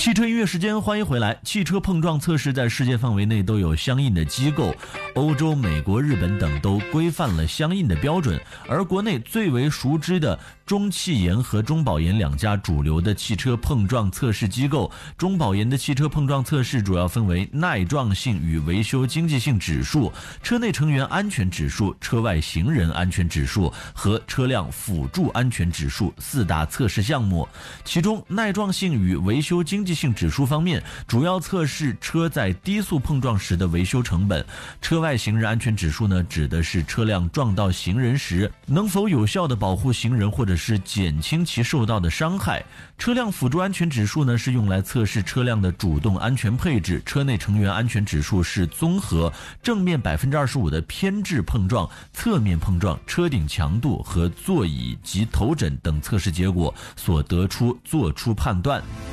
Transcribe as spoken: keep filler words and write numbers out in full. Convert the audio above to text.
汽车音乐时间，欢迎回来。汽车碰撞测试在世界范围内都有相应的机构，欧洲、美国、日本等都规范了相应的标准，而国内最为熟知的中汽研和中保研两家主流的汽车碰撞测试机构。中保研的汽车碰撞测试主要分为耐撞性与维修经济性指数、车内成员安全指数、车外行人安全指数和车辆辅助安全指数四大测试项目。其中耐撞性与维修经济性指数方面，主要测试车在低速碰撞时的维修成本。车外行人安全指数呢，指的是车辆撞到行人时能否有效地保护行人或者是减轻其受到的伤害。车辆辅助安全指数呢，是用来测试车辆的主动安全配置。车内成员安全指数是综合正面 百分之二十五 的偏置碰撞、侧面碰撞、车顶强度和座椅及头枕等测试结果所得出做出判断。